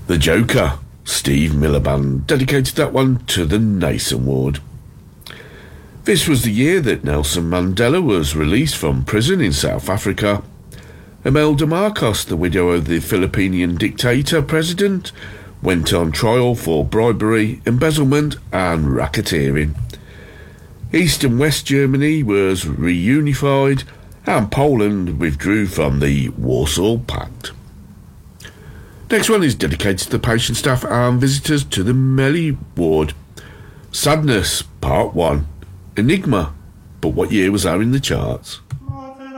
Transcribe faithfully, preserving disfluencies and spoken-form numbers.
The Joker, Steve Miliband, dedicated that one to the Nason ward. This was the year that Nelson Mandela was released from prison in South Africa. Imelda Marcos, the widow of the Filipinian dictator president, went on trial for bribery, embezzlement and racketeering. East and West Germany was reunified and Poland withdrew from the Warsaw Pact. Next one is dedicated to the patient staff and visitors to the Melly ward. Sadness, Part one. Enigma, but what year was that in the charts?